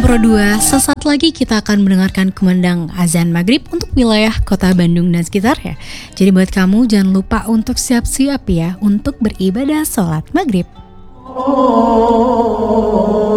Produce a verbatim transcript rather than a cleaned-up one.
Pro dua, sesaat lagi kita akan mendengarkan kumandang azan maghrib untuk wilayah kota Bandung dan sekitarnya. Jadi buat kamu jangan lupa untuk siap-siap ya untuk beribadah sholat maghrib.